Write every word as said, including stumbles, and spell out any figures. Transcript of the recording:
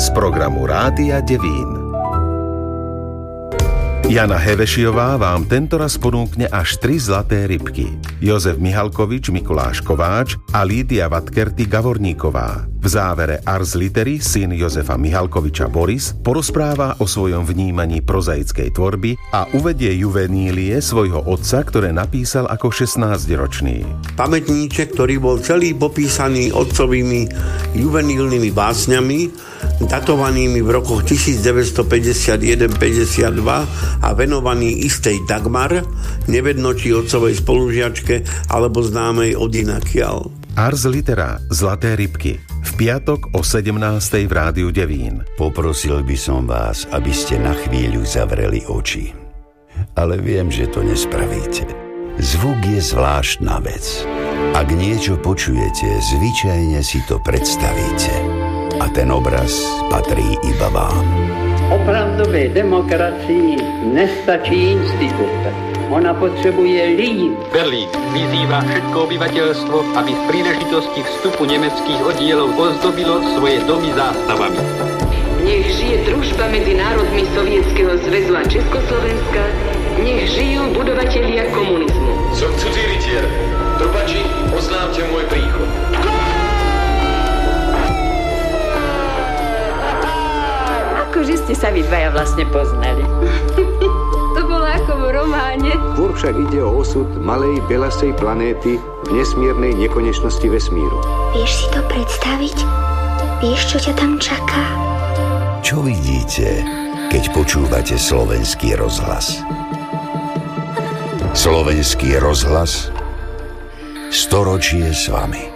z programu Rádia Devín. Jana Hevešiová vám tentoraz ponúkne až tri zlaté rybky. Jozef Mihalkovič, Mikuláš Kováč a Lídia Vatkerty Gavorníková. V závere Ars Literi syn Jozefa Mihalkoviča Boris porozpráva o svojom vnímaní prozaickej tvorby a uvedie juvenílie svojho otca, ktoré napísal ako šestnásťročný. Pamätníček, ktorý bol celý popísaný otcovými juvenílnymi básňami, datovanými v rokoch devätnásťstopäťdesiatjeden päťdesiatdva a venovaný istej Dagmar, nevedno či otcovej spolužiačke alebo známej odinakiaľ. Ars Litera, Zlaté rybky. V piatok o sedemnástej v Rádiu Devín. Poprosil by som vás, aby ste na chvíľu zavreli oči. Ale viem, že to nespravíte. Zvuk je zvláštna vec. Ak niečo počujete, zvyčajne si to predstavíte. A ten obraz patrí iba vám. Opravdové demokracii nestačí institut. Ona potřebuje lidi. Berlín vyzýva všetko obyvateľstvo, aby v príležitosti vstupu nemeckých oddielov ozdobilo svoje domy zástavami. Nech žije družba medzi národmi Sovietskeho zväzu a Československa, nech žijú budovatelia komunizmu. Som cudzí rytier. Trubači, oznámte môj príchod. Akože ste sa vy dvaja vlastne poznali. To bolo ako v románe. Tvor však ide o osud malej belasej planéty v nesmiernej nekonečnosti vesmíru. Vieš si to predstaviť? Vieš, čo ťa tam čaká? Čo vidíte, keď počúvate Slovenský rozhlas? Slovenský rozhlas, storočie s vami.